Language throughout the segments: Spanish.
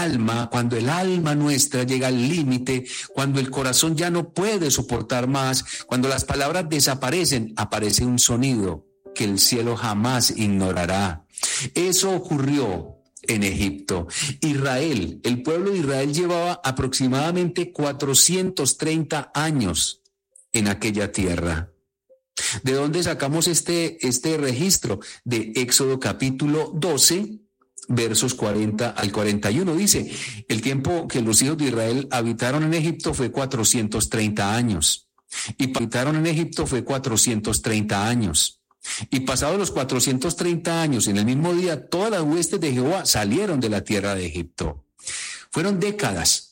cuando el alma nuestra llega al límite, cuando el corazón ya no puede soportar más, cuando las palabras desaparecen, aparece un sonido que el cielo jamás ignorará. Eso ocurrió en Egipto. Israel, el pueblo de Israel llevaba aproximadamente 430 años en aquella tierra. ¿De dónde sacamos este registro? De Éxodo capítulo 12, versos 40 al 41. Dice, el tiempo que los hijos de Israel habitaron en Egipto fue 430 años. Y habitaron en Egipto fue 430 años. Y pasados los 430 años, en el mismo día, todas las huestes de Jehová salieron de la tierra de Egipto. Fueron décadas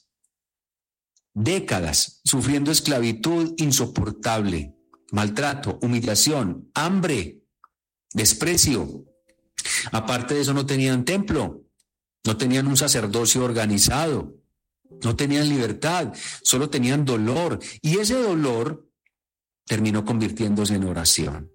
sufriendo esclavitud insoportable, maltrato, humillación, hambre, desprecio. Aparte de eso, no tenían templo, no tenían un sacerdocio organizado, no tenían libertad, solo tenían dolor. Y ese dolor terminó convirtiéndose en oración.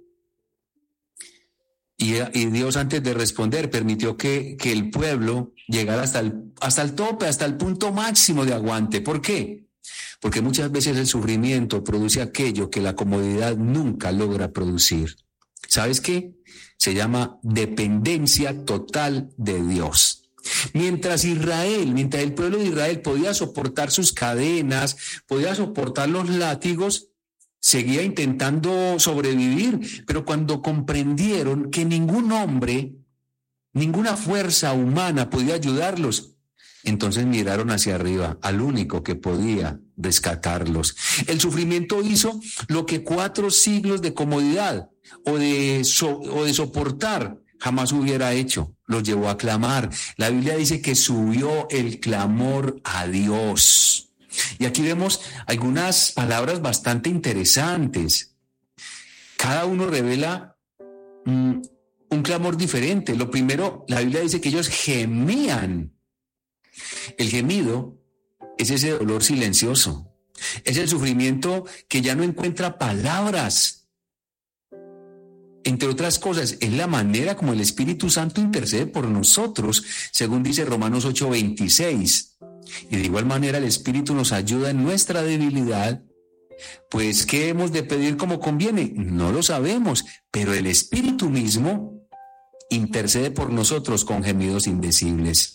Y Dios, antes de responder, permitió que el pueblo llegara hasta el tope, hasta el punto máximo de aguante. ¿Por qué? Porque muchas veces el sufrimiento produce aquello que la comodidad nunca logra producir. ¿Sabes qué? Se llama dependencia total de Dios. Mientras el pueblo de Israel podía soportar sus cadenas, podía soportar los látigos, seguía intentando sobrevivir, pero cuando comprendieron que ningún hombre, ninguna fuerza humana podía ayudarlos, entonces miraron hacia arriba, al único que podía rescatarlos. El sufrimiento hizo lo que 4 siglos de comodidad o de soportar jamás hubiera hecho. Los llevó a clamar. La Biblia dice que subió el clamor a Dios. Y aquí vemos algunas palabras bastante interesantes. Cada uno revela un clamor diferente. Lo primero, la Biblia dice que ellos gemían. El gemido es ese dolor silencioso. Es el sufrimiento que ya no encuentra palabras. Entre otras cosas, es la manera como el Espíritu Santo intercede por nosotros, según dice Romanos 8:26. Y de igual manera el Espíritu nos ayuda en nuestra debilidad. Pues, ¿qué hemos de pedir como conviene? No lo sabemos, pero el Espíritu mismo intercede por nosotros con gemidos indecibles.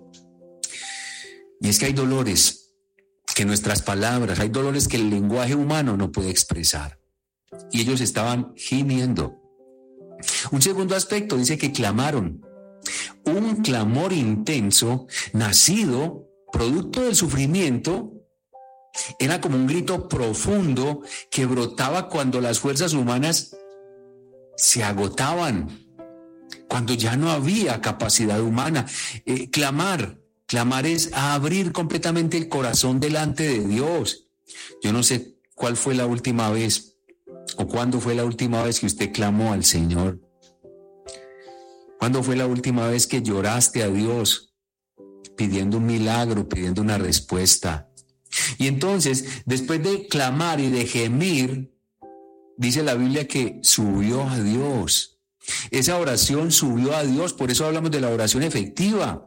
Y es que hay dolores que nuestras palabras, hay dolores que el lenguaje humano no puede expresar. Y ellos estaban gimiendo. Un segundo aspecto dice que clamaron. Un clamor intenso, nacido, producto del sufrimiento, era como un grito profundo que brotaba cuando las fuerzas humanas se agotaban, cuando ya no había capacidad humana. Clamar es abrir completamente el corazón delante de Dios. Yo no sé cuál fue la última vez o cuándo fue la última vez que usted clamó al Señor. ¿Cuándo fue la última vez que lloraste a Dios pidiendo un milagro, pidiendo una respuesta? Y entonces, después de clamar y de gemir, dice la Biblia que subió a Dios. Esa oración subió a Dios, por eso hablamos de la oración efectiva.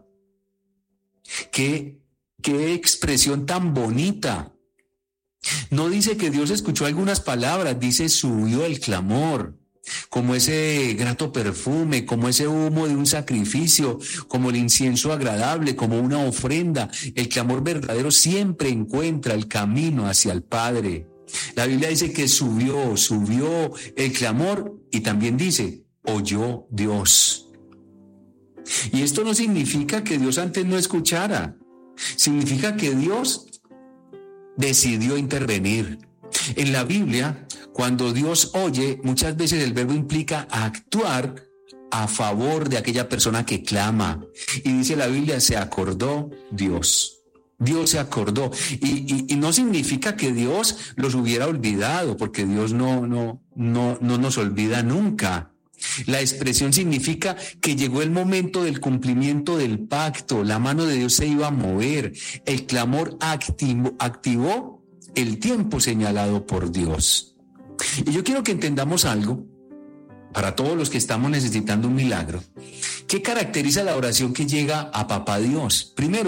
Qué expresión tan bonita. No dice que Dios escuchó algunas palabras, dice subió el clamor, como ese grato perfume, como ese humo de un sacrificio, como el incienso agradable, como una ofrenda. El clamor verdadero siempre encuentra el camino hacia el Padre. La Biblia dice que subió el clamor y también dice, oyó Dios. Y esto no significa que Dios antes no escuchara, significa que Dios decidió intervenir. En la Biblia, cuando Dios oye, muchas veces el verbo implica actuar a favor de aquella persona que clama. Y dice la Biblia, se acordó Dios. Dios se acordó. Y no significa que Dios los hubiera olvidado, porque Dios no nos olvida nunca. La expresión significa que llegó el momento del cumplimiento del pacto, la mano de Dios se iba a mover, el clamor activó el tiempo señalado por Dios. Y yo quiero que entendamos algo, para todos los que estamos necesitando un milagro. ¿Qué caracteriza la oración que llega a Papá Dios? Primero,